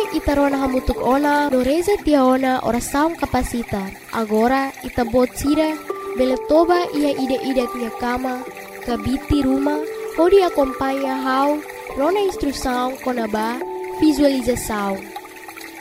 itarona hamutuk ona doreza tiaona ora saung kapasita. Agora itabot sira bele toba ia ide-ide tia kama kabiti rumah hodi acompanha hau rona instrução konaba visualização.